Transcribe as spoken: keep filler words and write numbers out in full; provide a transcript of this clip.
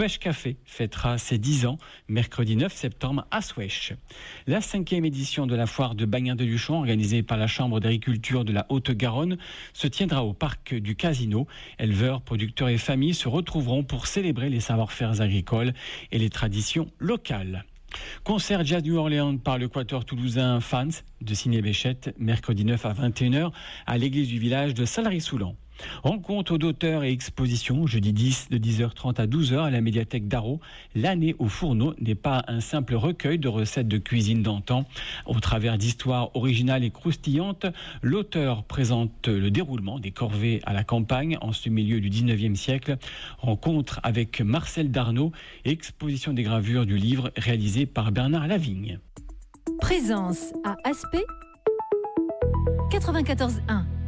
Swesh Café fêtera ses dix ans, mercredi neuf septembre à Swesh. La cinquième édition de la foire de Bagnin-de-Luchon, organisée par la Chambre d'agriculture de la Haute-Garonne, se tiendra au parc du Casino. Éleveurs, producteurs et familles se retrouveront pour célébrer les savoir-faire agricoles et les traditions locales. Concert Jazz New Orleans par le quatuor toulousain Fans de Ciné-Béchette, mercredi neuf à vingt et une heures à l'église du village de Salary-Soulan. Rencontre d'auteurs et expositions, jeudi dix de dix heures trente à douze heures à la médiathèque d'Arrault. L'année au fourneau n'est pas un simple recueil de recettes de cuisine d'antan. Au travers d'histoires originales et croustillantes, l'auteur présente le déroulement des corvées à la campagne en ce milieu du dix-neuvième siècle. Rencontre avec Marcel Darnaud et exposition des gravures du livre réalisé par Bernard Lavigne. Présence à Aspect quatre-vingt-quatorze un.